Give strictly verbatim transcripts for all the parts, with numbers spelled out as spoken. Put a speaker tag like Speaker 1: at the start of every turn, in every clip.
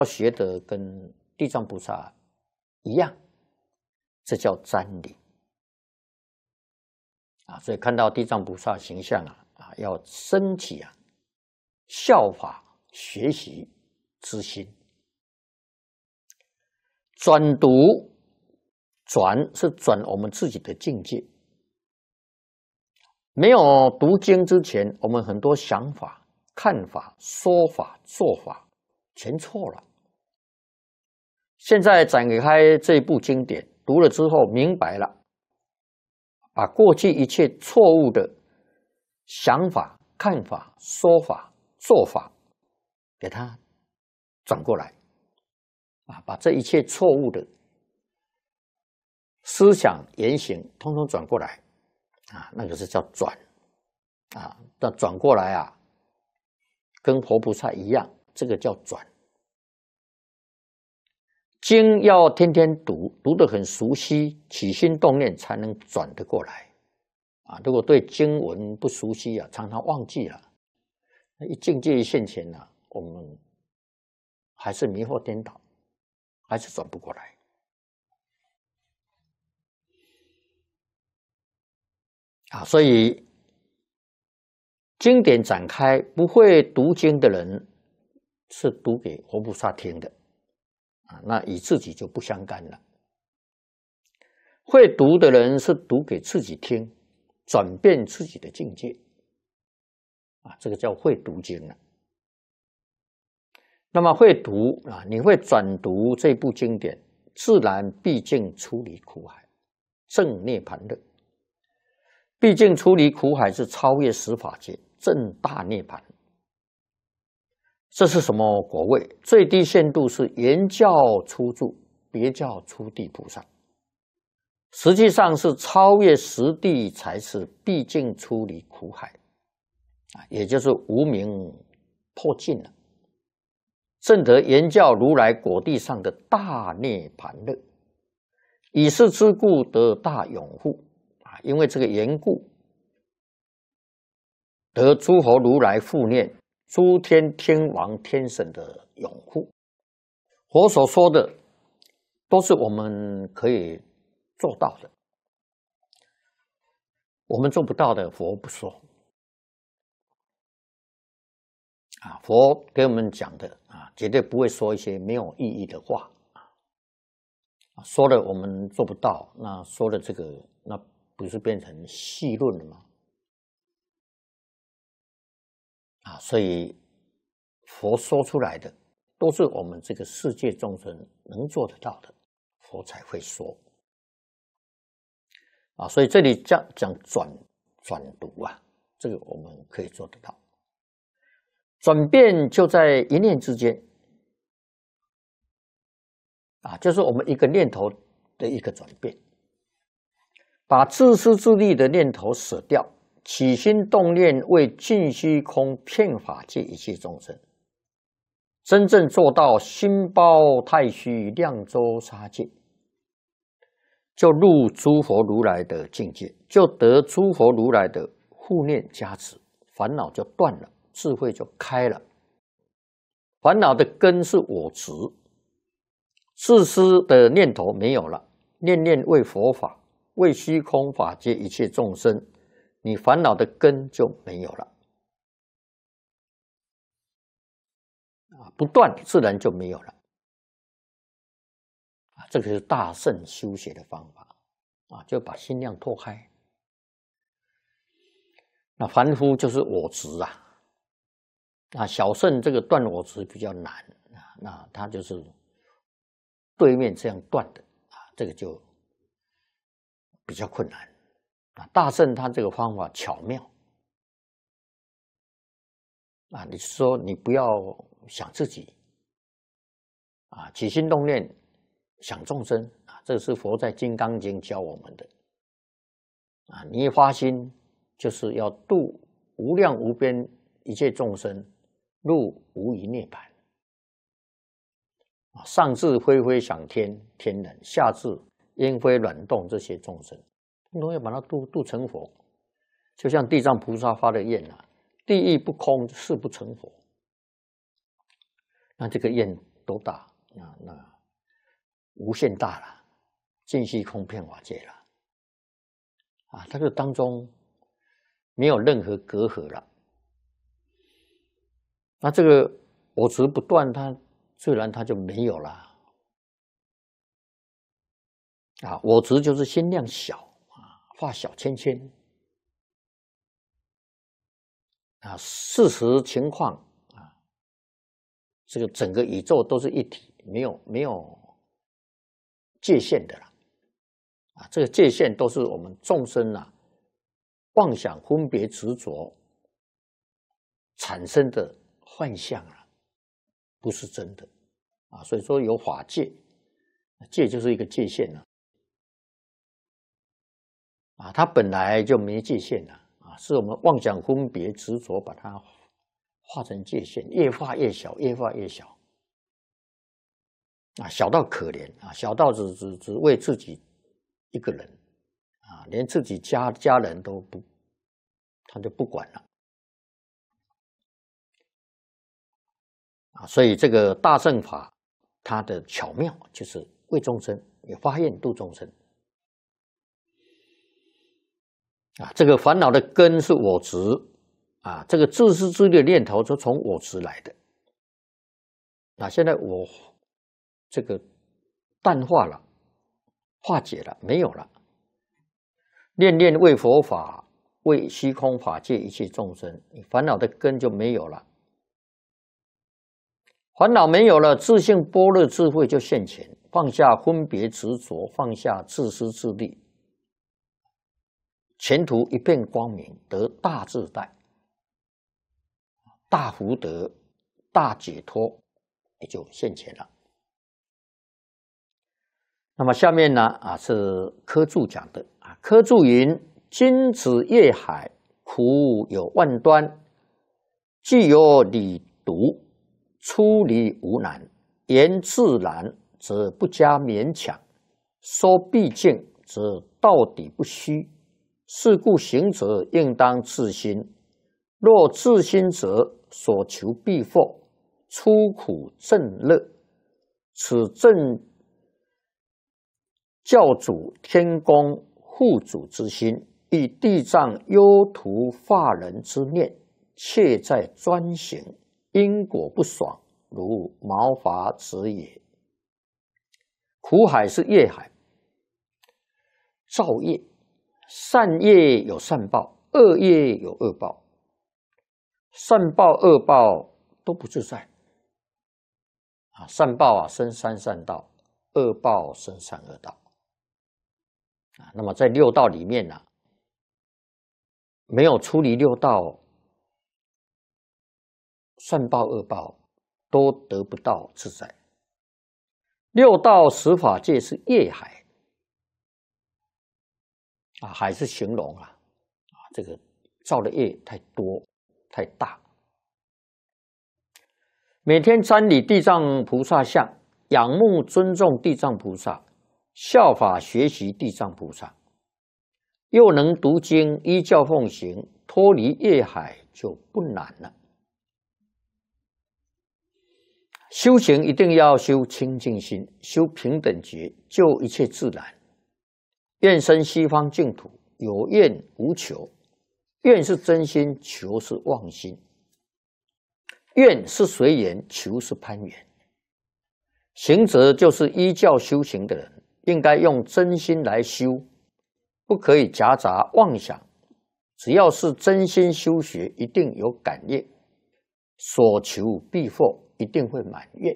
Speaker 1: 学的跟地藏菩萨一样，这叫瞻礼啊。所以看到地藏菩萨形象啊啊，要升起啊效法学习之心。转读，转是转我们自己的境界。没有读经之前，我们很多想法、看法、说法、做法全错了。现在展开这部经典，读了之后明白了，把过去一切错误的想法、看法、说法、做法，给它转过来，啊，把这一切错误的思想、言行，通通转过来，啊，那个是叫转，啊，那转过来啊，跟佛菩萨一样，这个叫转。经要天天读，读得很熟悉，起心动念才能转得过来啊！如果对经文不熟悉啊，常常忘记了，一境界一现前啊，我们还是迷惑颠倒，还是转不过来啊！所以经典展开，不会读经的人是读给佛菩萨听的。那与自己就不相干了。会读的人是读给自己听，转变自己的境界，啊，这个叫会读经了。那么会读啊，你会转读这部经典，自然毕竟出离苦海，正涅槃乐。毕竟出离苦海是超越十法界，正大涅槃。这是什么果位？最低限度是原教初住，别教初地菩萨。实际上是超越十地，才是毕竟出离苦海，啊，也就是无明破尽了，证得原教如来果地上的大涅槃乐。以是之故得大拥护啊，因为这个缘故，得诸佛如来护念。诸天天王天神的拥护，佛所说的都是我们可以做到的，我们做不到的佛不说啊。佛给我们讲的啊，绝对不会说一些没有意义的话啊，说了我们做不到，那说了这个，那不是变成戏论了吗？啊，所以佛说出来的都是我们这个世界众生能做得到的，佛才会说。啊，所以这里讲讲转转读啊，这个我们可以做得到。转变就在一念之间，啊，就是我们一个念头的一个转变，把自私自利的念头舍掉。起心动念为尽虚空遍法界一切众生，真正做到心包太虚量周沙界，就入诸佛如来的境界，就得诸佛如来的护念加持，烦恼就断了，智慧就开了。烦恼的根是我执，自私的念头没有了，念念为佛法，为虚空法界一切众生。你烦恼的根就没有了，啊，不断自然就没有了，啊，这个是大圣修学的方法，啊，就把心量拓开。那凡夫就是我执啊，那小圣这个断我执比较难啊，那他就是对面这样断的啊，这个就比较困难。啊，大圣他这个方法巧妙啊！你说你不要想自己啊，起心动念想众生啊，这是佛在《金刚经》教我们的啊。你一发心就是要度无量无边一切众生入无余涅槃啊。上至恢恢享天天人，下至烟灰卵动这些众生，通通要把它度度成佛。就像地藏菩萨发的愿啊，地狱不空，誓不成佛。那这个愿多大啊？那无限大了，尽虚空遍法界了啊！它这当中没有任何隔阂了。那这个我执不断，它自然它就没有了啊！我执就是心量小啊，化小圈圈啊，事实情况啊，这个整个宇宙都是一体，没有没有界限的了啊！这个界限都是我们众生啊妄想、分别、执着产生的幻象啊。不是真的啊，所以说有法界，界就是一个界限了啊，它本来就没界限了啊，是我们妄想分别执着把它化成界限，越化越小，越化越小啊，小到可怜啊，小到只只只为自己一个人啊，连自己家家人都不，他就不管了。啊，所以这个大乘法，它的巧妙就是为众生，也发愿度众生。啊，这个烦恼的根是我执，啊，这个自私自利的念头就从我执来的。那现在我这个淡化了，化解了，没有了。念念为佛法，为虚空法界一切众生，你烦恼的根就没有了。烦恼没有了，自性般若智慧就现前，放下分别执着，放下自私自利，前途一片光明，得大自在、大福德、大解脱，也就现前了。那么下面呢啊是科注讲的啊，科注云：今子业海，苦有万端，既有理独。出离无难，言自然则不加勉强，说毕竟则到底不虚。是故行者应当自心，若自心者，所求必获，出苦正乐。此正教主天公护主之心，以地藏忧图化人之念，切在专行。因果不爽，如毛发子也。苦海是业海，造业，善业有善报，恶业有恶报。善报恶报都不自在啊！善报啊生三善道，恶报生三恶道啊。那么在六道里面呢、啊，没有出离六道，善报恶报都得不到自在。六道十法界是业海啊，海是形容啊，啊，这个造的业太多太大。每天瞻礼地藏菩萨像，仰慕尊重地藏菩萨，效法学习地藏菩萨，又能读经，依教奉行，脱离业海就不难了。修行一定要修清净心，修平等觉，救一切自然。愿生西方净土，有愿无求。愿是真心，求是妄心。愿是随缘，求是攀缘。行者就是依教修行的人，应该用真心来修，不可以夹杂妄想。只要是真心修学，一定有感业，所求必获。一定会满愿，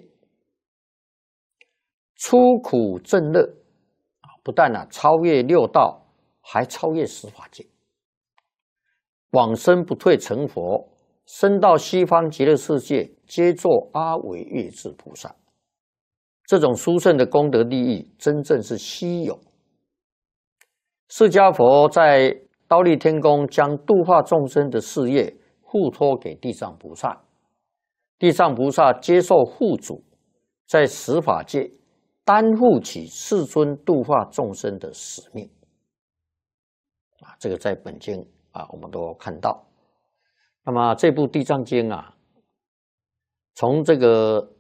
Speaker 1: 出苦正乐啊！不但啊超越六道，还超越十法界，往生不退成佛，升到西方极乐世界，皆作阿惟越致菩萨。这种殊胜的功德利益，真正是稀有。释迦佛在忉利天宫将度化众生的事业付托给地藏菩萨。地藏菩萨接受护主，在十法界担负起世尊度化众生的使命。啊，这个在本经啊，我们都看到。那么这部《地藏经》啊，从这个